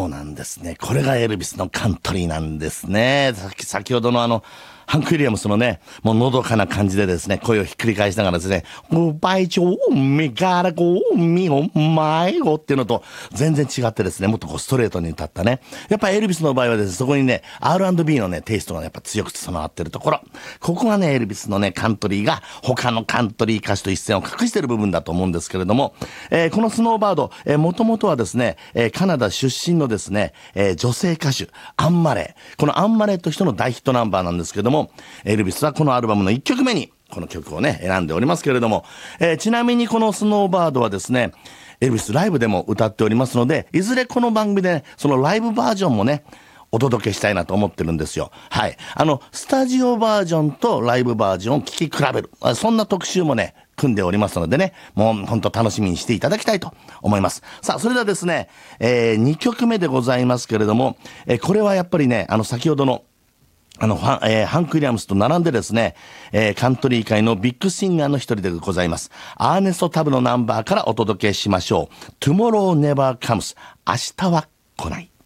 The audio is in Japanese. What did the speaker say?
そうなんですね。これがエルビスのカントリーなんですね。先ほどのハンク・ウィリアムスのね、もうのどかな感じでですね、声をひっくり返しながらですね、倍長、みからこう、みお前をっていうのと全然違ってですね、もっとこうストレートに歌ったね。やっぱエルビスの場合はですね、そこにね、R&B のね、テイストがやっぱ強く備わってるところ。ここがね、エルビスのね、カントリーが他のカントリー歌手と一線を画してる部分だと思うんですけれども、このスノーバード、もともとはですね、カナダ出身のですね、女性歌手、アンマレー。このアンマレーとしての大ヒットナンバーなんですけども、エルビスはこのアルバムの1曲目にこの曲をね選んでおりますけれども、ちなみにこのスノーバードはですねエルビスライブでも歌っておりますので、いずれこの番組で、ね、そのライブバージョンもねお届けしたいなと思ってるんですよ。はい。スタジオバージョンとライブバージョンを聴き比べる。そんな特集もね、組んでおりますのでね、もう本当楽しみにしていただきたいと思います。さあ、それではですね、2曲目でございますけれども、これはやっぱりね、先ほどのハンク・ウィリアムスと並んでですね、カントリー界のビッグシンガーの一人でございます。アーネスト・タブのナンバーからお届けしましょう。Tomorrow Never Comes。明日は来ない。